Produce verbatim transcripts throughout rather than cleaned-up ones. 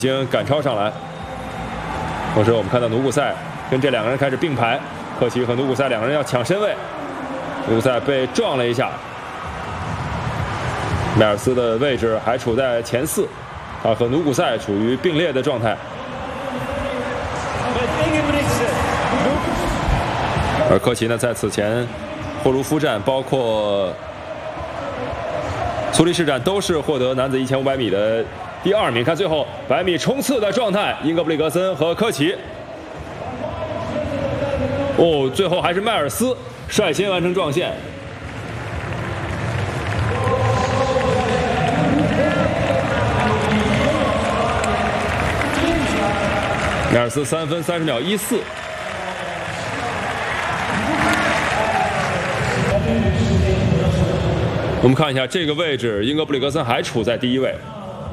已经赶超上来。同时，我们看到努古塞跟这两个人开始并排，科奇和努古塞两个人要抢身位，努古塞被撞了一下，迈尔斯的位置还处在前四，他和努古塞处于并列的状态。而科奇呢，在此前霍卢夫站，包括苏黎世站，都是获得男子一千五百米的第二名。看最后百米冲刺的状态，英格布里格森和科奇。哦，最后还是迈尔斯率先完成撞线。迈尔斯三分三十秒一四。我们看一下这个位置，英格布里格森还处在第一位。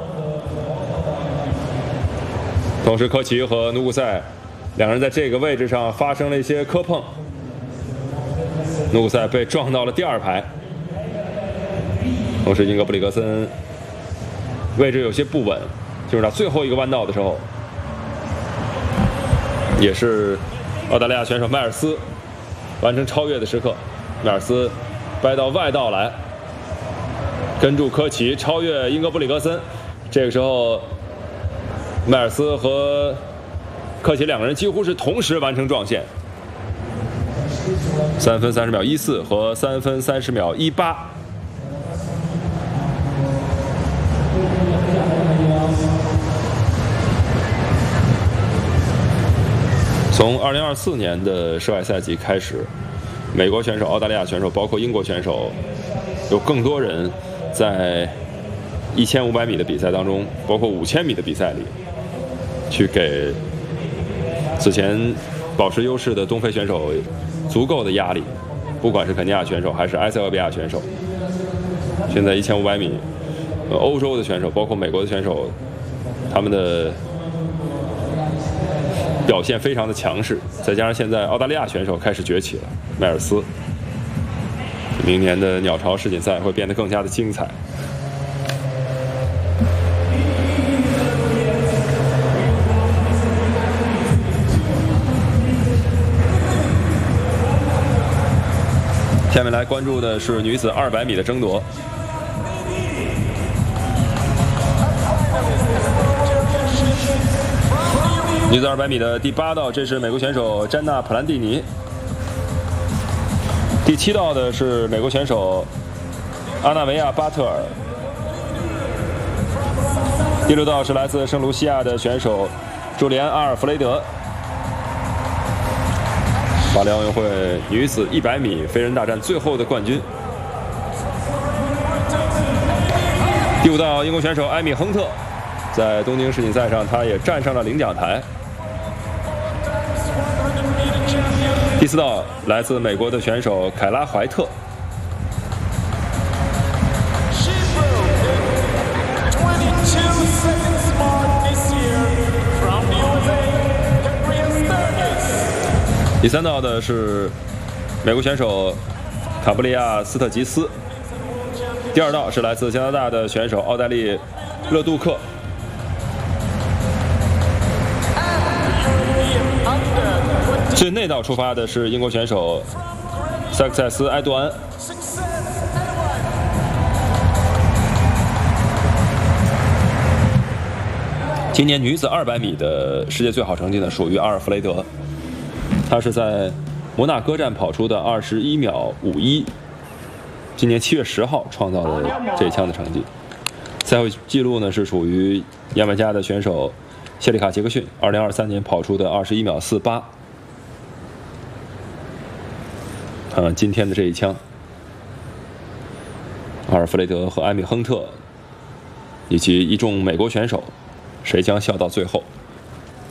同时，科奇和努古塞两人在这个位置上发生了一些磕碰，努古塞被撞到了第二排。同时，英格布里格森位置有些不稳，进入到最后一个弯道的时候，也是澳大利亚选手迈尔斯完成超越的时刻。迈尔斯掰到外道来，跟住科奇超越英格布里格森。这个时候，迈尔斯和科奇两个人几乎是同时完成撞线，三分三十秒一四和三分三十秒一八。从二零二四年的室外赛季开始，美国选手、澳大利亚选手，包括英国选手，有更多人在一千五百米的比赛当中，包括五千米的比赛里，去给此前保持优势的东非选手足够的压力，不管是肯尼亚选手还是埃塞俄比亚选手。现在一千五百米，呃，欧洲的选手，包括美国的选手，他们的表现非常的强势，再加上现在澳大利亚选手开始崛起了，迈尔斯，明年的鸟巢世锦赛会变得更加的精彩。下面来关注的是女子二百米的争夺。女子二百米的第八道，这是美国选手詹娜·普兰蒂尼。第七道的是美国选手阿纳维亚·巴特尔。第六道是来自圣卢西亚的选手朱利安·阿尔弗雷德。巴黎奥运会女子一百米飞人大战最后的冠军。第五道，英国选手艾米·亨特，在东京世锦赛上，她也站上了领奖台。第四道，来自美国的选手凯拉·怀特。第三道的是美国选手卡布利亚斯特吉斯。第二道是来自加拿大的选手奥黛丽勒杜克。至内道出发的是英国选手塞克塞斯埃杜安。今年女子二百米的世界最好成绩呢，属于阿尔弗雷德。他是在摩纳哥站跑出的二十一秒五一，今年七月十号创造的这一枪的成绩。赛后记录呢是属于牙买加的选手谢里卡·杰克逊二零二三年跑出的二十一秒四八。看看今天的这一枪，阿尔弗雷德和艾米·亨特以及一众美国选手，谁将笑到最后？